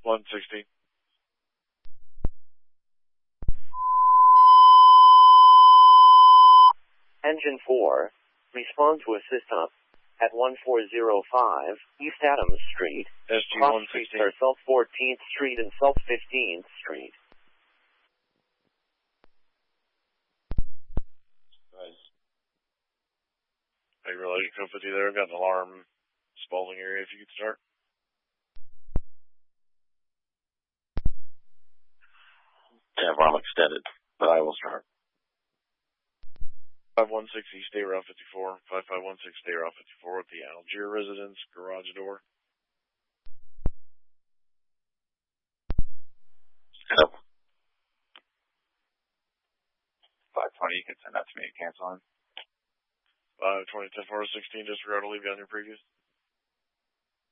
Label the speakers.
Speaker 1: 160.
Speaker 2: Engine 4, respond to assist up at 1405 East Adams Street,
Speaker 1: SG
Speaker 2: cross
Speaker 1: 116.
Speaker 2: streets are South 14th Street and South 15th Street.
Speaker 1: Hey, related code 50 there. I've got an alarm Spalding area if you could start.
Speaker 3: Alarm extended, but I will start.
Speaker 1: 5160, stay Route 54. 5516, stay Route 54 at the Algier residence garage door.
Speaker 3: Yep.
Speaker 4: 520, you can send that to me and cancel on.
Speaker 1: 520, 10 416, disregard, I'll leave you on your previous.